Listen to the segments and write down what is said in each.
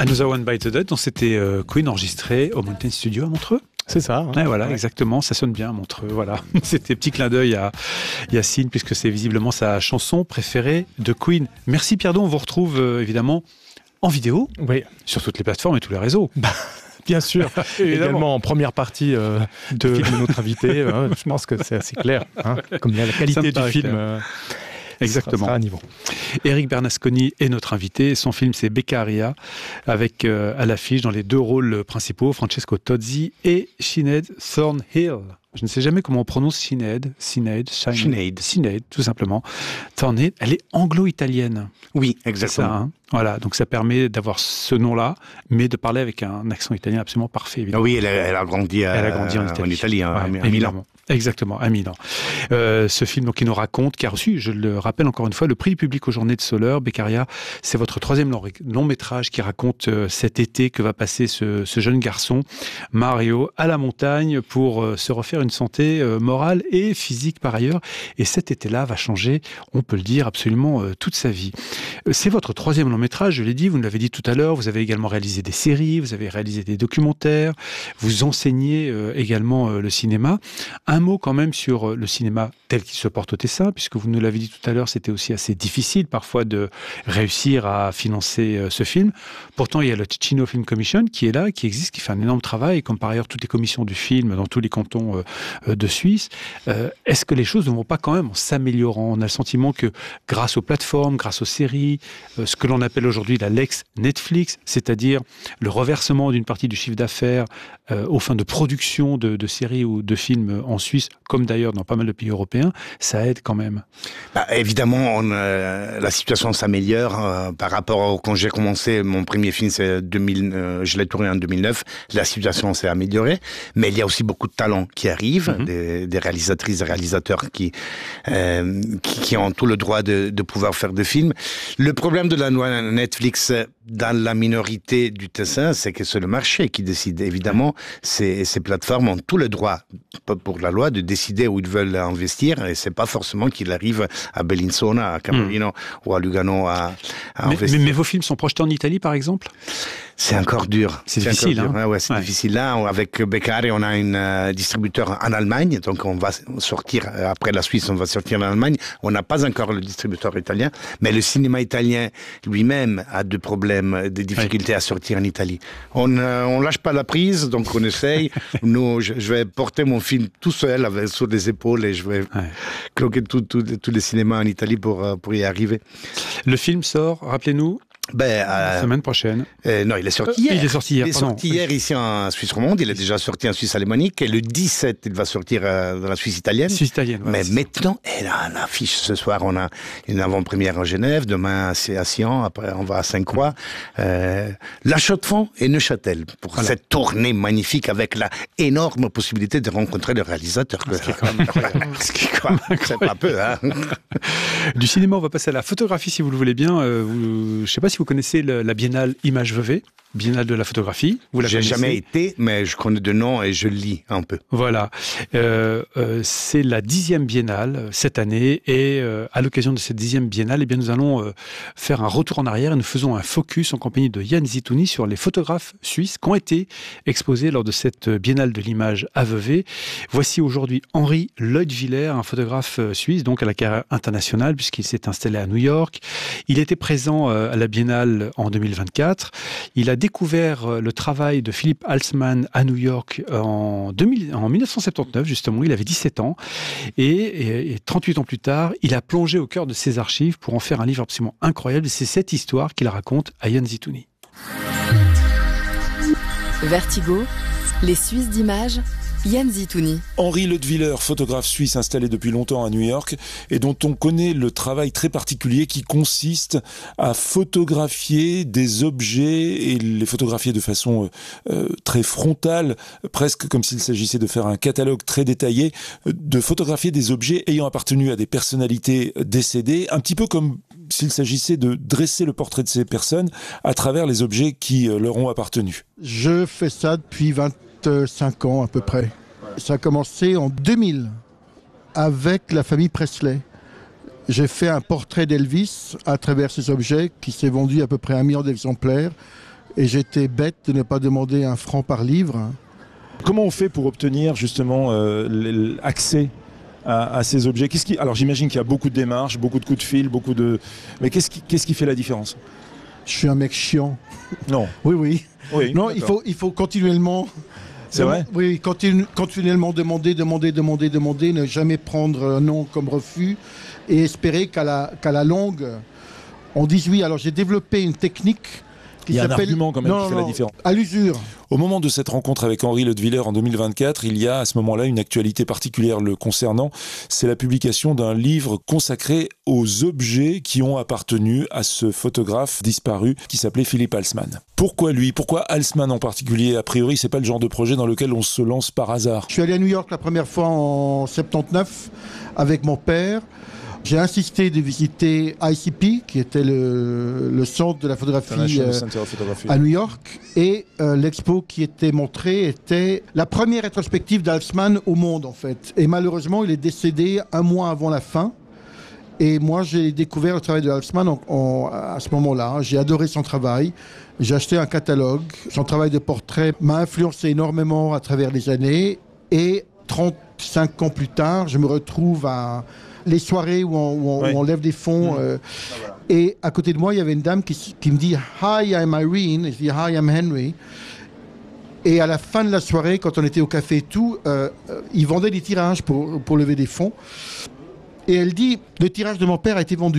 Another One Bites the Dust, donc c'était Queen enregistré au Mountain Studio à Montreux. C'est ça. Hein. Ouais, voilà, exactement, ça sonne bien, Montreux, voilà. C'était petit clin d'œil à Yacine, puisque c'est visiblement sa chanson préférée de Queen. Merci Pierre Don, on vous retrouve évidemment en vidéo, oui, sur toutes les plateformes et tous les réseaux. Bien sûr, également en première partie de film de notre invité, je pense que c'est assez clair, hein, comme la qualité du film. Exactement. Sera à niveau. Eric Bernasconi est notre invité. Son film, c'est Beccaria, avec à l'affiche, dans les deux rôles principaux, Francesco Tozzi et Sinéad Thornhill. Je ne sais jamais comment on prononce Sinéad, tout simplement. Thornhill, elle est anglo-italienne. Oui, exactement. Ça, hein, voilà, donc ça permet d'avoir ce nom-là, mais de parler avec un accent italien absolument parfait, évidemment. Oui, elle a grandi en Italie, à Milan. Exactement, à Milan. Ce film donc, qui nous raconte, qui a reçu, je le rappelle encore une fois, le prix du public aux Journées de Soleure. Beccaria, c'est votre troisième long métrage qui raconte cet été que va passer ce jeune garçon, Mario, à la montagne pour se refaire une santé morale et physique par ailleurs. Et cet été-là va changer, on peut le dire, absolument toute sa vie. C'est votre troisième long métrage, je l'ai dit, vous nous l'avez dit tout à l'heure, vous avez également réalisé des séries, vous avez réalisé des documentaires, vous enseignez également le cinéma. Un mot quand même sur le cinéma tel qu'il se porte au Tessin, puisque vous nous l'avez dit tout à l'heure, c'était aussi assez difficile parfois de réussir à financer ce film. Pourtant, il y a le Ticino Film Commission qui est là, qui existe, qui fait un énorme travail, comme par ailleurs toutes les commissions du film dans tous les cantons de Suisse. Est-ce que les choses ne vont pas quand même en s'améliorant? On a le sentiment que grâce aux plateformes, grâce aux séries, ce que l'on appelle aujourd'hui la Lex Netflix, c'est-à-dire le reversement d'une partie du chiffre d'affaires aux fins de production de séries ou de films en Suisse, comme d'ailleurs dans pas mal de pays européens, ça aide quand même. Évidemment, la situation s'améliore par rapport quand j'ai commencé mon premier film, c'est 2000, je l'ai tourné en 2009. La situation s'est améliorée, mais il y a aussi beaucoup de talents qui arrivent, des réalisatrices et réalisateurs qui ont tout le droit de pouvoir faire des films. Le problème de la loi Netflix dans la minorité du Tessin, c'est que c'est le marché qui décide. Évidemment, ces plateformes ont tout le droit, pour la loi, de décider où ils veulent investir, et c'est pas forcément qu'ils arrivent à Bellinzona, à Camerino ou à Lugano à investir. Mais vos films sont projetés en Italie, par exemple? C'est encore dur. C'est difficile, encore dur. Ouais, c'est difficile. Là, avec Beccaria, on a un distributeur en Allemagne, donc on va sortir, après la Suisse, on va sortir en Allemagne. On n'a pas encore le distributeur italien, mais le cinéma italien lui-même a des problèmes, des difficultés à sortir en Italie. On lâche pas la prise, donc on essaye. Nous, je vais porter mon film tout seul sur les épaules et je vais cloquer tous les cinémas en Italie pour y arriver. Le film sort, rappelez-nous, la semaine prochaine. Non, il est sorti hier. Il est sorti hier, Il est sorti hier ici en Suisse romande. Il est déjà sorti en Suisse alémanique. Et le 17, il va sortir dans la Suisse italienne. Mais maintenant, on affiche ce soir. On a une avant-première en Genève. Demain, c'est à Sion. Après, on va à Sainte-Croix. La Chaux-de-Fonds et Neuchâtel. Pour cette tournée magnifique avec la énorme possibilité de rencontrer le réalisateur. Ce qui est quand même incroyable. C'est pas peu, hein. Du cinéma, on va passer à la photographie, si vous le voulez bien. Je ne sais pas si vous connaissez la Biennale Image Vevey, Biennale de la photographie. J'ai jamais été, mais je connais de nom et je lis un peu. Voilà. C'est la 10e Biennale cette année, et à l'occasion de cette 10e Biennale, nous allons faire un retour en arrière et nous faisons un focus en compagnie de Yann Zitouni sur les photographes suisses qui ont été exposés lors de cette Biennale de l'image à Vevey. Voici aujourd'hui Henri Leutwiller, un photographe suisse, donc à la carrière internationale, puisqu'il s'est installé à New York. Il était présent à la Biennale en 2024. Il a découvert le travail de Philippe Halsman à New York en 1979, justement. Il avait 17 ans. Et 38 ans plus tard, il a plongé au cœur de ses archives pour en faire un livre absolument incroyable. C'est cette histoire qu'il raconte à Yann Zitouni. Vertigo, les Suisses d'images, Yann Zitouni. Henri Leutwiller, photographe suisse installé depuis longtemps à New York et dont on connaît le travail très particulier qui consiste à photographier des objets et les photographier de façon très frontale, presque comme s'il s'agissait de faire un catalogue très détaillé, de photographier des objets ayant appartenu à des personnalités décédées, un petit peu comme s'il s'agissait de dresser le portrait de ces personnes à travers les objets qui leur ont appartenu. Je fais ça depuis 25 ans à peu près. Ça a commencé en 2000 avec la famille Presley. J'ai fait un portrait d'Elvis à travers ces objets qui s'est vendu à peu près 1 million d'exemplaires. Et j'étais bête de ne pas demander 1 franc par livre. Comment on fait pour obtenir justement l'accès à ces objets? Alors j'imagine qu'il y a beaucoup de démarches, beaucoup de coups de fil, mais qu'est-ce qui fait la différence? Je suis un mec chiant. Non. Oui. Non, d'accord. il faut continuellement... C'est vrai? Oui, continuellement demander, ne jamais prendre un non comme refus et espérer qu'à la longue, on dise oui. Alors j'ai développé une technique qui Il y a un s'appelle... argument quand même qui fait la différence. À l'usure. Au moment de cette rencontre avec Henri Leutwiller en 2024, il y a à ce moment-là une actualité particulière le concernant. C'est la publication d'un livre consacré aux objets qui ont appartenu à ce photographe disparu qui s'appelait Philippe Halsmann. Pourquoi lui? Pourquoi Halsmann en particulier? A priori, c'est pas le genre de projet dans lequel on se lance par hasard. Je suis allé à New York la première fois en 79 avec mon père. J'ai insisté de visiter ICP, qui était le centre de la photographie à New York. Et l'expo qui était montrée était la première rétrospective d'Halsmann au monde, en fait. Et malheureusement, il est décédé 1 mois avant la fin. Et moi, j'ai découvert le travail de Halsmann à ce moment-là. J'ai adoré son travail. J'ai acheté un catalogue. Son travail de portrait m'a influencé énormément à travers les années. Et 35 ans plus tard, je me retrouve à... les soirées où on lève des fonds. Et à côté de moi, il y avait une dame qui me dit « Hi, I'm Irene ». Je dis « Hi, I'm Henry ». Et à la fin de la soirée, quand on était au café et tout, ils vendaient des tirages pour lever des fonds. Et elle dit « Le tirage de mon père a été vendu ».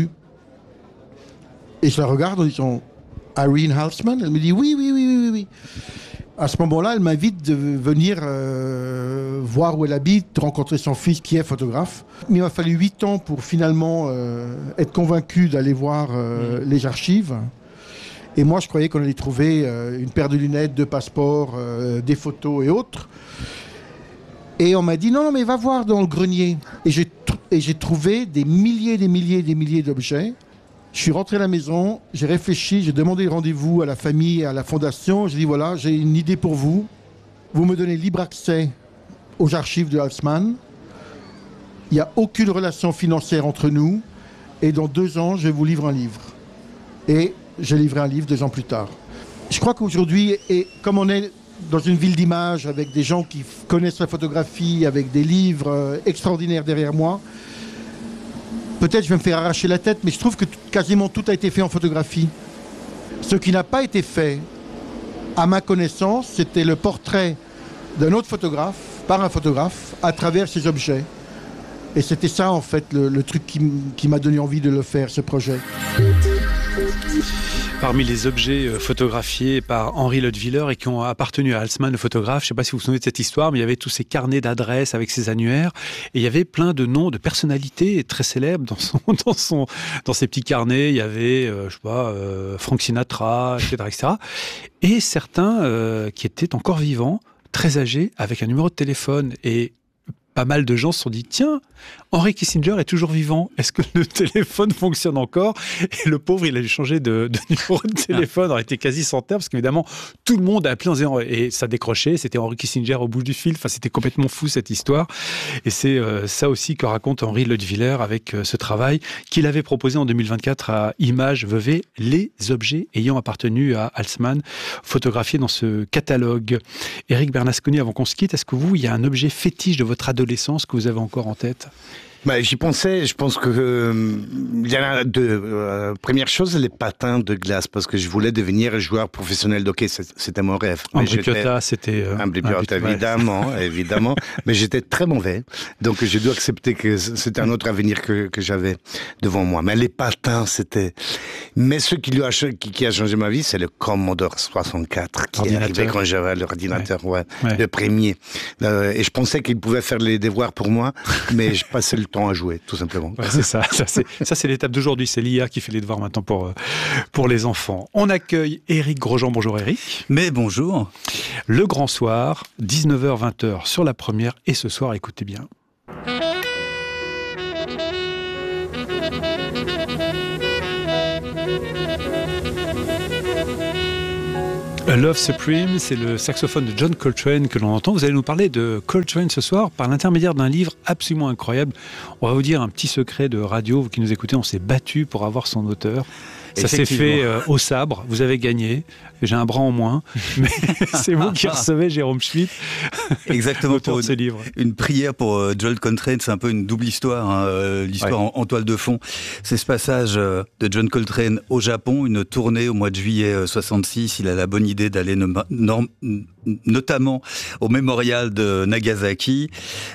Et je la regarde en disant « Irene Halsmann ?» Elle me dit « Oui. » À ce moment-là, elle m'invite de venir voir où elle habite, rencontrer son fils qui est photographe. Mais il m'a fallu 8 ans pour finalement être convaincu d'aller voir les archives. Et moi, je croyais qu'on allait trouver une paire de lunettes, 2 passeports, des photos et autres. Et on m'a dit non, mais va voir dans le grenier. Et j'ai trouvé des milliers d'objets. Je suis rentré à la maison, j'ai réfléchi, j'ai demandé rendez-vous à la famille, à la fondation. J'ai dit voilà, j'ai une idée pour vous. Vous me donnez libre accès aux archives de Halsmann. Il n'y a aucune relation financière entre nous. Et dans 2 ans, je vous livre un livre. Et j'ai livré un livre 2 ans plus tard. Je crois qu'aujourd'hui, et comme on est dans une ville d'images avec des gens qui connaissent la photographie, avec des livres extraordinaires derrière moi, peut-être je vais me faire arracher la tête, mais je trouve que quasiment tout a été fait en photographie. Ce qui n'a pas été fait, à ma connaissance, c'était le portrait d'un autre photographe, par un photographe, à travers ces objets. Et c'était ça, en fait, le truc qui m'a donné envie de le faire, ce projet. Parmi les objets photographiés par Henri Leutwiller et qui ont appartenu à Halsmann, le photographe, je ne sais pas si vous vous souvenez de cette histoire, mais il y avait tous ces carnets d'adresses avec ses annuaires, et il y avait plein de noms de personnalités très célèbres dans ces petits carnets. Il y avait, Frank Sinatra, etc. Et certains qui étaient encore vivants, très âgés, avec un numéro de téléphone. Et pas mal de gens se sont dit, tiens, Henry Kissinger est toujours vivant. Est-ce que le téléphone fonctionne encore? Et le pauvre, il a dû changer de numéro de téléphone. Il était quasi sans terre parce qu'évidemment, tout le monde a appelé en disant, et ça décrochait. C'était Henry Kissinger au bout du fil. Enfin, c'était complètement fou cette histoire. Et c'est ça aussi que raconte Henri Leutwiller avec ce travail qu'il avait proposé en 2024 à Images Vevey, les objets ayant appartenu à Halsmann, photographiés dans ce catalogue. Éric Bernasconi, avant qu'on se quitte, est-ce que il y a un objet fétiche de votre adolescence que vous avez encore en tête? J'y pensais, je pense que il y en a 2. Première chose, les patins de glace, parce que je voulais devenir joueur professionnel d'hockey, c'était mon rêve. Ambry Piotta, c'était... Ambry Piotta, évidemment, mais j'étais très mauvais, donc j'ai dû accepter que c'était un autre avenir que j'avais devant moi. Mais les patins, c'était... Mais ce qui a changé ma vie, c'est le Commodore 64, qui est arrivé quand j'avais l'ordinateur, le premier. Et je pensais qu'il pouvait faire les devoirs pour moi, mais je passais le temps à jouer, tout simplement. Ouais, c'est ça. Ça, c'est l'étape d'aujourd'hui. C'est l'IA qui fait les devoirs maintenant pour les enfants. On accueille Éric Grosjean. Bonjour Éric. Mais bonjour. Le Grand Soir, 19h-20h sur la première. Et ce soir, écoutez bien. A Love Supreme, c'est le saxophone de John Coltrane que l'on entend. Vous allez nous parler de Coltrane ce soir par l'intermédiaire d'un livre absolument incroyable. On va vous dire un petit secret de radio. Vous qui nous écoutez, on s'est battu pour avoir son auteur. Ça s'est fait au sabre, vous avez gagné. J'ai un bras en moins, mais c'est vous qui recevez Jérôme Schmitt. Exactement, pour ce livre. Une prière pour John Coltrane, c'est un peu une double histoire, hein, l'histoire en toile de fond. C'est ce passage de John Coltrane au Japon, une tournée au mois de juillet 66. Il a la bonne idée d'aller notamment au mémorial de Nagasaki.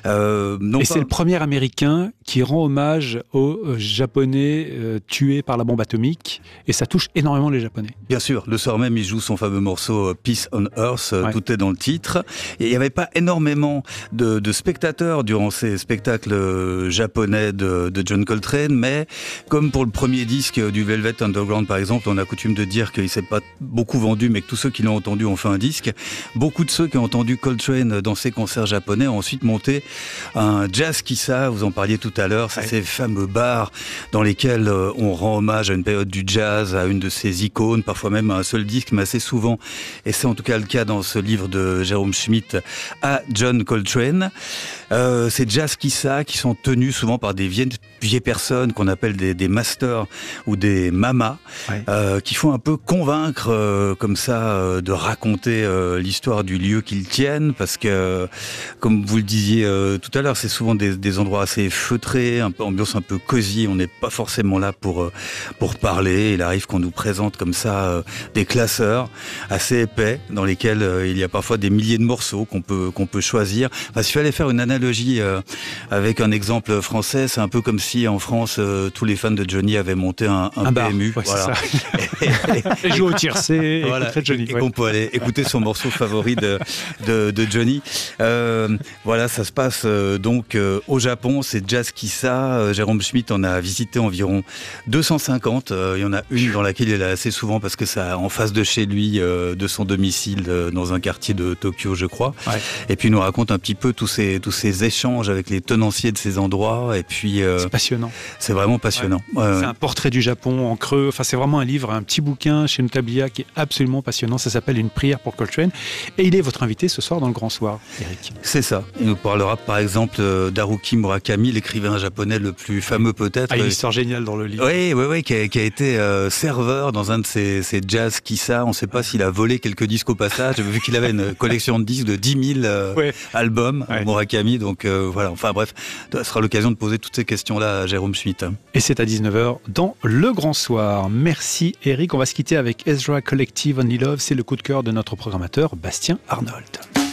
Et c'est le premier Américain qui rend hommage aux Japonais tués par la bombe atomique, et ça touche énormément les Japonais. Bien sûr, le soir même, il joue son fameux morceau Peace on Earth, tout est dans le titre. Et il n'y avait pas énormément de spectateurs durant ces spectacles japonais de John Coltrane, mais comme pour le premier disque du Velvet Underground par exemple, on a coutume de dire qu'il ne s'est pas beaucoup vendu, mais que tous ceux qui l'ont entendu ont fait un disque. Beaucoup de ceux qui ont entendu Coltrane dans ces concerts japonais ont ensuite monté un jazz kissa, vous en parliez tout à l'heure, c'est ces fameux bars dans lesquels on rend hommage à une période du jazz, à une de ses icônes, parfois même à un seul disque, mais assez souvent, et c'est en tout cas le cas dans ce livre de Jérôme Schmitt, à John Coltrane. Ces jazz kissa qui sont tenus souvent par des vieilles personnes qu'on appelle des masters ou des mamas, qui font un peu convaincre comme ça de raconter l'histoire du lieu qu'ils tiennent, parce que comme vous le disiez tout à l'heure, c'est souvent des endroits assez feutrés, ambiance un peu cosy, on n'est pas forcément là pour parler. Il arrive qu'on nous présente comme ça des classeurs assez épais dans lesquels il y a parfois des milliers de morceaux qu'on peut choisir. Enfin, s'il fallait faire une analogie avec un exemple français, c'est un peu comme si en France tous les fans de Johnny avaient monté un PMU, bar, voilà. Et jouer au tiercé, voilà, et Johnny. Et qu'on peut aller écouter son morceau favori de Johnny. Voilà, ça se passe donc au Japon, c'est jazz kissa. Jérôme Schmitt en a visité environ 250. Il y en a une dans laquelle il est assez souvent parce que ça en face de chez lui, de son domicile, dans un quartier de Tokyo, je crois. Et puis il nous raconte un petit peu tous ces échanges avec les tenanciers de ces endroits. Et puis c'est passionnant. C'est vraiment passionnant. C'est un portrait du Japon en creux. Enfin, c'est vraiment un livre, un petit bouquin chez Notablia qui est absolument passionnant. Ça s'appelle Une prière pour Coltrane. Et il est votre invité ce soir dans le Grand Soir, Eric. C'est ça. Il nous parlera par exemple d'Haruki Murakami, l'écrivain japonais le plus fameux peut-être. Une histoire géniale dans le livre. Oui, qui a été serveur dans un de ces jazz kissa. On ne sait pas s'il a volé quelques disques au passage, vu qu'il avait une collection de disques de 10 000 albums, Murakami. Donc voilà, enfin bref, ce sera l'occasion de poser toutes ces questions-là à Jérôme Schmitt. Et c'est à 19h dans le Grand Soir. Merci Eric. On va se quitter avec Ezra Collective Only Love. C'est le coup de cœur de notre programmateur Bastien Arnold.